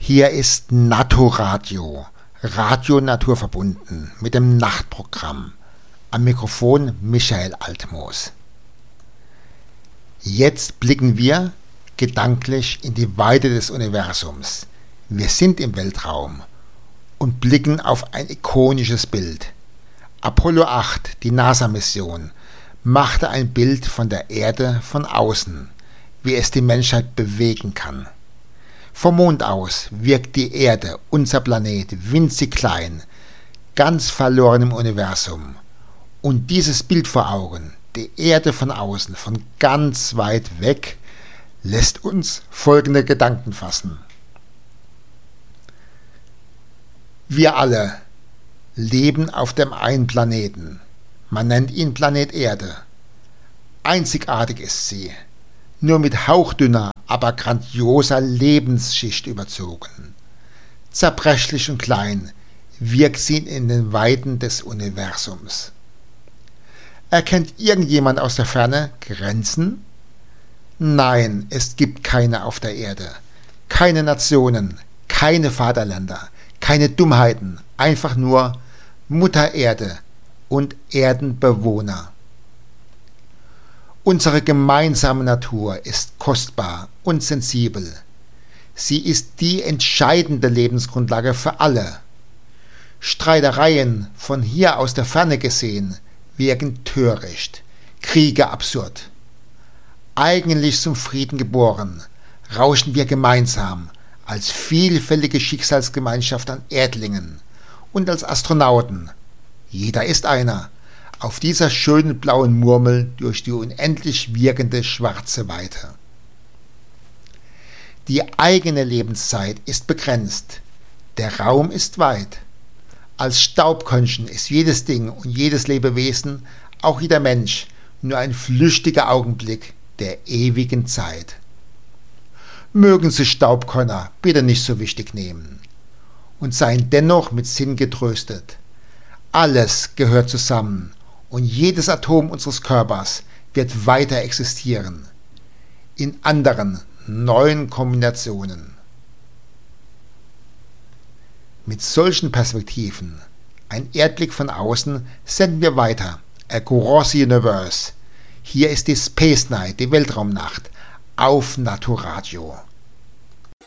Hier ist Naturadio, Radio naturverbunden mit dem Nachtprogramm. Am Mikrofon Michael Altmoos. Jetzt blicken wir gedanklich in die Weite des Universums. Wir sind im Weltraum und blicken auf ein ikonisches Bild. Apollo 8, die NASA-Mission, machte ein Bild von der Erde von außen, wie es die Menschheit bewegen kann. Vom Mond aus wirkt die Erde, unser Planet, winzig klein, ganz verloren im Universum. Und dieses Bild vor Augen, die Erde von außen, von ganz weit weg, lässt uns folgende Gedanken fassen. Wir alle leben auf dem einen Planeten. Man nennt ihn Planet Erde. Einzigartig ist sie, nur mit hauchdünner, aber grandioser Lebensschicht überzogen. Zerbrechlich und klein wirkt sie in den Weiten des Universums. Erkennt irgendjemand aus der Ferne Grenzen? Nein, es gibt keine auf der Erde. Keine Nationen, keine Vaterländer, keine Dummheiten, einfach nur Mutter Erde und Erdenbewohner. Unsere gemeinsame Natur ist kostbar und sensibel. Sie ist die entscheidende Lebensgrundlage für alle. Streitereien von hier aus der Ferne gesehen wirken töricht, Kriege absurd. Eigentlich zum Frieden geboren, rauschen wir gemeinsam als vielfältige Schicksalsgemeinschaft an Erdlingen und als Astronauten. Jeder ist einer. Auf dieser schönen blauen Murmel durch die unendlich wirkende schwarze Weite. Die eigene Lebenszeit ist begrenzt, der Raum ist weit. Als Staubkörnchen ist jedes Ding und jedes Lebewesen, auch jeder Mensch, nur ein flüchtiger Augenblick der ewigen Zeit. Mögen Sie Staubkörner bitte nicht so wichtig nehmen und seien dennoch mit Sinn getröstet. Alles gehört zusammen. Und jedes Atom unseres Körpers wird weiter existieren, in anderen, neuen Kombinationen. Mit solchen Perspektiven, ein Erdblick von außen, senden wir weiter, Across the Universe. Hier ist die Space Night, die Weltraumnacht, auf Naturadio.